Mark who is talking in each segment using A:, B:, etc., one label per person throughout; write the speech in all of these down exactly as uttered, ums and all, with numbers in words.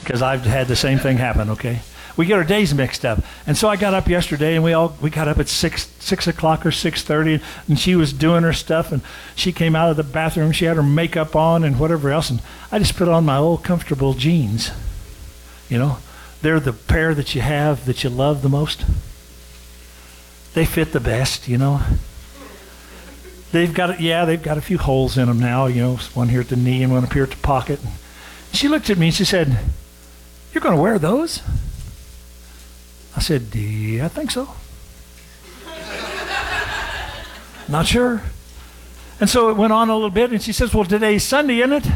A: because I've had the same thing happen, okay? We get our days mixed up. And so I got up yesterday, and we all we got up at six six o'clock or six thirty, and she was doing her stuff, and she came out of the bathroom. She had her makeup on and whatever else, and I just put on my old comfortable jeans. You know, they're the pair that you have that you love the most. They fit the best, you know. They've got yeah, they've got a few holes in them now. You know, one here at the knee and one up here at the pocket. She looked at me and she said, "You're going to wear those?" I said, yeah, I think so. Not sure. And so it went on a little bit, and she says, well, today's Sunday, isn't it?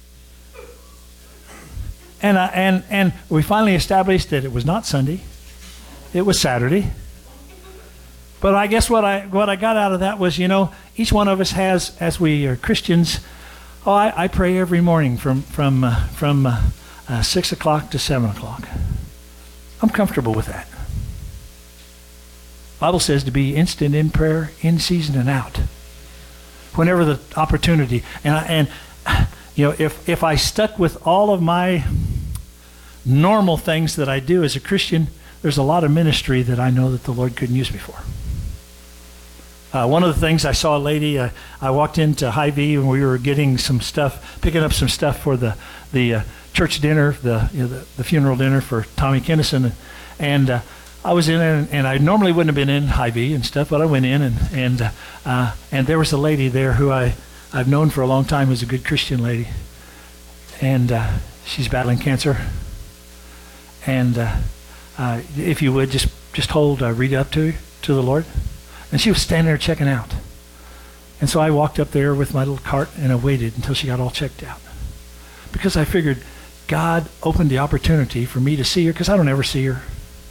A: And, I, and, and we finally established that it was not Sunday. It was Saturday. But I guess what I, what I got out of that was, you know, each one of us has, as we are Christians, oh, I, I pray every morning from, from, uh, from uh, uh, six o'clock to seven o'clock. I'm comfortable with that. The Bible says to be instant in prayer, in season and out. Whenever the opportunity. And, I, and you know, if, if I stuck with all of my normal things that I do as a Christian, there's a lot of ministry that I know that the Lord couldn't use me for. Uh, one of the things, I saw a lady, uh, I walked into Hy-Vee and we were getting some stuff, picking up some stuff for the, the uh, church dinner, the, you know, the the funeral dinner for Tommy Kinnison, and uh, I was in it, and, and I normally wouldn't have been in Hy-Vee and stuff, but I went in, and and uh, and there was a lady there who I I've known for a long time, who's a good Christian lady, and uh, she's battling cancer, and uh, uh, if you would just just hold uh, read up to to the Lord, and she was standing there checking out, and so I walked up there with my little cart and I waited until she got all checked out, because I figured God opened the opportunity for me to see her, because I don't ever see her.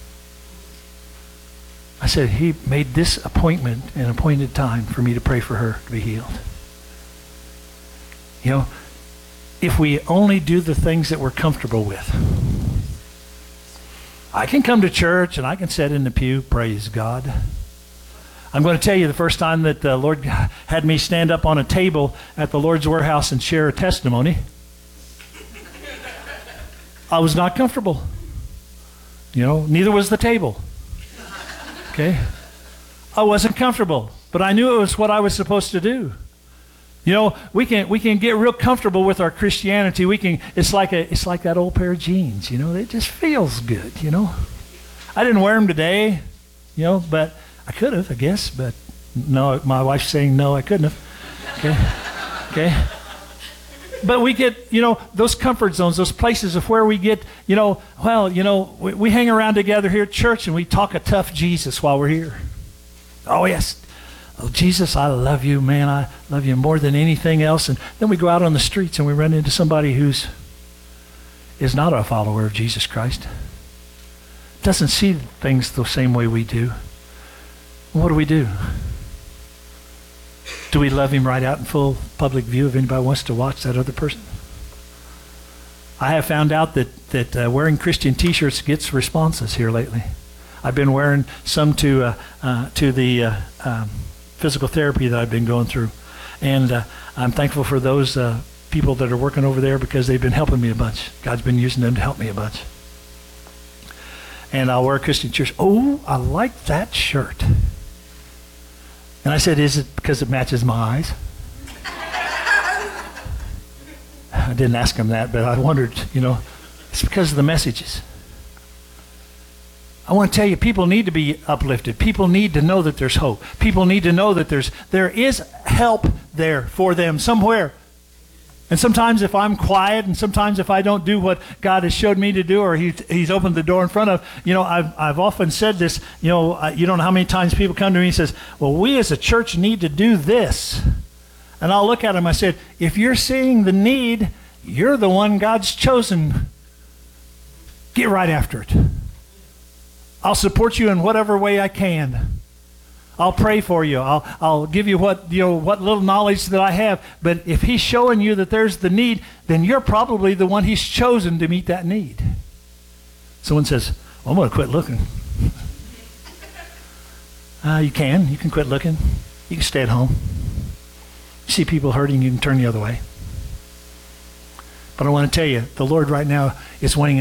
A: I said, he made this appointment an appointed time for me to pray for her to be healed. You know, if we only do the things that we're comfortable with. I can come to church and I can sit in the pew, praise God. I'm going to tell you the first time that the Lord had me stand up on a table at the Lord's Warehouse and share a testimony, I was not comfortable. You know, neither was the table. Okay? I wasn't comfortable, but I knew it was what I was supposed to do. You know, we can we can get real comfortable with our Christianity. We can it's like a it's like that old pair of jeans, you know, it just feels good, you know. I didn't wear them today, you know, but I could have, I guess, but no, my wife's saying no, I couldn't have. Okay? Okay? But we get, you know, those comfort zones, those places of where we get, you know, well, you know, we, we hang around together here at church and we talk a tough Jesus while we're here. Oh, yes. Oh, Jesus, I love you, man. I love you more than anything else. And then we go out on the streets and we run into somebody who's is not a follower of Jesus Christ. Doesn't see things the same way we do. What do we do? Do we love him right out in full public view if anybody wants to watch that other person? I have found out that, that uh, wearing Christian t-shirts gets responses here lately. I've been wearing some to uh, uh, to the uh, um, physical therapy that I've been going through. And uh, I'm thankful for those uh, people that are working over there, because they've been helping me a bunch. God's been using them to help me a bunch. And I'll wear a Christian t-shirt. Oh, I like that shirt. And I said, is it because it matches my eyes? I didn't ask him that, but I wondered, you know, it's because of the messages. I want to tell you, people need to be uplifted. People need to know that there's hope. People need to know that there's there is help there for them somewhere. And sometimes if I'm quiet, and sometimes if I don't do what God has showed me to do, or he, He's opened the door in front of, you know, I've I've often said this, you know, I, you don't know how many times people come to me and says, well, we as a church need to do this. And I'll look at them, I said, if you're seeing the need, you're the one God's chosen. Get right after it. I'll support you in whatever way I can. I'll pray for you. I'll I'll give you what you know what little knowledge that I have. But if He's showing you that there's the need, then you're probably the one He's chosen to meet that need. Someone says, well, I'm going to quit looking. Uh, you can. You can quit looking. You can stay at home. You see people hurting, you can turn the other way. But I want to tell you, the Lord right now is wanting